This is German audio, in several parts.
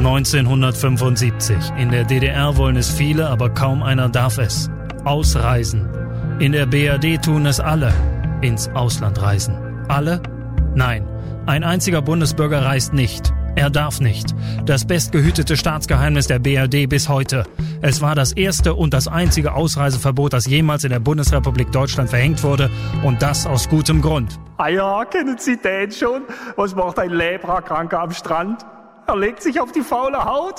1975. In der DDR wollen es viele, aber kaum einer darf es. Ausreisen. In der BRD tun es alle. Ins Ausland reisen. Alle? Nein. Ein einziger Bundesbürger reist nicht. Er darf nicht. Das bestgehütete Staatsgeheimnis der BRD bis heute. Es war das erste und das einzige Ausreiseverbot, das jemals in der Bundesrepublik Deutschland verhängt wurde. Und das aus gutem Grund. Ah ja, kennen Sie den schon? Was macht ein Leprakranker am Strand? Er legt sich auf die faule Haut.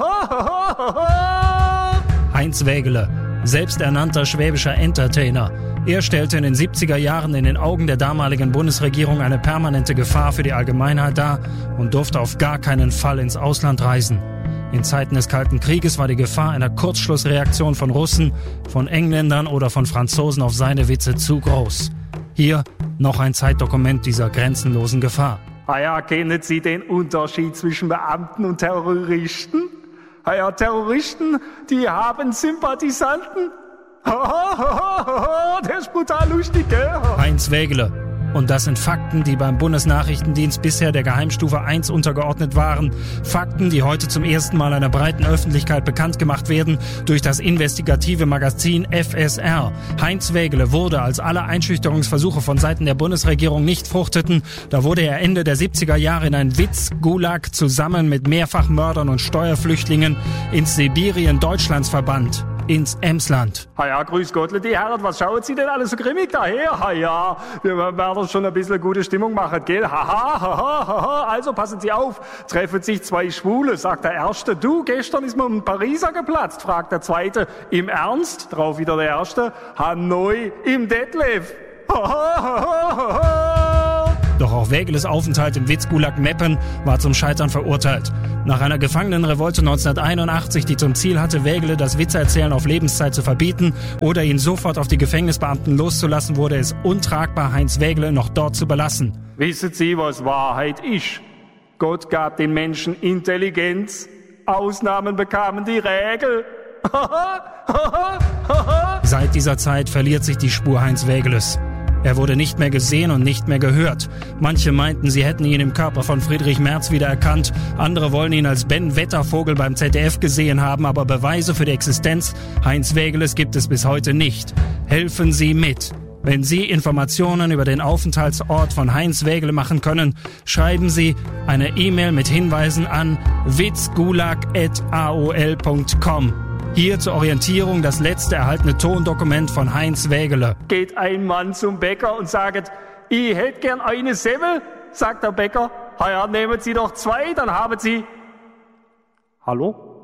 Heinz Wägele, selbsternannter schwäbischer Entertainer. Er stellte in den 70er Jahren in den Augen der damaligen Bundesregierung eine permanente Gefahr für die Allgemeinheit dar und durfte auf gar keinen Fall ins Ausland reisen. In Zeiten des Kalten Krieges war die Gefahr einer Kurzschlussreaktion von Russen, von Engländern oder von Franzosen auf seine Witze zu groß. Hier noch ein Zeitdokument dieser grenzenlosen Gefahr. Ah ja, kennen Sie den Unterschied zwischen Beamten und Terroristen? Ah ja, Terroristen, die haben Sympathisanten. Der ist brutal lustig, gell? Heinz Wägele. Und das sind Fakten, die beim Bundesnachrichtendienst bisher der Geheimstufe 1 untergeordnet waren. Fakten, die heute zum ersten Mal einer breiten Öffentlichkeit bekannt gemacht werden durch das investigative Magazin FSR. Heinz Wägele wurde, als alle Einschüchterungsversuche von Seiten der Bundesregierung nicht fruchteten, da wurde er Ende der 70er Jahre in ein Witz-Gulag zusammen mit Mehrfachmördern und Steuerflüchtlingen ins Sibirien Deutschlands verbannt. Ins Emsland. Ha ja, grüß Gottle, die Herren, was schauen Sie denn alle so grimmig daher? Ha ja, wir werden schon ein bisschen gute Stimmung machen, gell? Ha. Also passen Sie auf, treffen sich zwei Schwule, sagt der Erste. Du, gestern ist mir ein Pariser geplatzt, fragt der Zweite. Im Ernst? Drauf wieder der Erste. Hanoi im Detlef. Doch auch Wägeles Aufenthalt im Witzgulag Meppen war zum Scheitern verurteilt. Nach einer Gefangenenrevolte 1981, die zum Ziel hatte, Wägele das Witzeerzählen auf Lebenszeit zu verbieten oder ihn sofort auf die Gefängnisbeamten loszulassen, wurde es untragbar, Heinz Wägele noch dort zu belassen. Wissen Sie, was Wahrheit ist? Gott gab den Menschen Intelligenz. Ausnahmen bekamen die Regel. Seit dieser Zeit verliert sich die Spur Heinz Wägeles. Er wurde nicht mehr gesehen und nicht mehr gehört. Manche meinten, sie hätten ihn im Körper von Friedrich Merz wiedererkannt. Andere wollen ihn als Ben Wettervogel beim ZDF gesehen haben. Aber Beweise für die Existenz Heinz Wägeles gibt es bis heute nicht. Helfen Sie mit. Wenn Sie Informationen über den Aufenthaltsort von Heinz Wägele machen können, schreiben Sie eine E-Mail mit Hinweisen an witzgulag@aol.com. Hier zur Orientierung das letzte erhaltene Tondokument von Heinz Wägele. Geht ein Mann zum Bäcker und sagt, ich hätte gern eine Semmel, sagt der Bäcker. Ja, nehmen Sie doch zwei, dann haben Sie... Hallo?